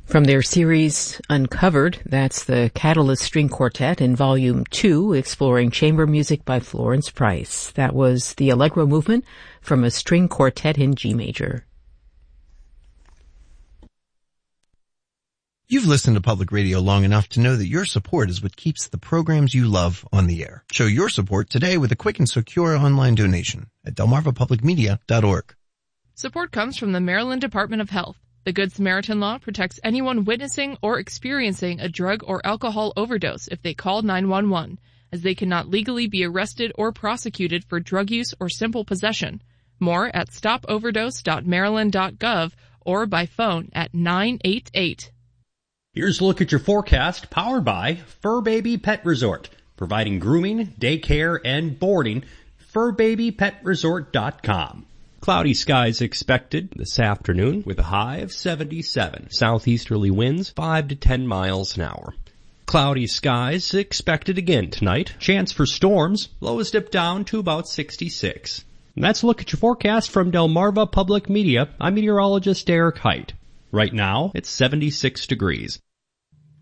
From their series Uncovered, that's the Catalyst String Quartet in Volume 2, exploring chamber music by Florence Price. That was the Allegro movement from a string quartet in G major. You've listened to public radio long enough to know that your support is what keeps the programs you love on the air. Show your support today with a quick and secure online donation at delmarvapublicmedia.org. Support comes from the Maryland Department of Health. The Good Samaritan Law protects anyone witnessing or experiencing a drug or alcohol overdose if they call 911, as they cannot legally be arrested or prosecuted for drug use or simple possession. More at stopoverdose.maryland.gov or by phone at 988. Here's a look at your forecast, powered by Fur Baby Pet Resort, providing grooming, daycare, and boarding. FurBabyPetResort.com. Cloudy skies expected this afternoon with a high of 77. Southeasterly winds 5 to 10 miles an hour. Cloudy skies expected again tonight. Chance for storms. Lows dip down to about 66. And that's a look at your forecast from Delmarva Public Media. I'm meteorologist Eric Height. Right now, it's 76 degrees.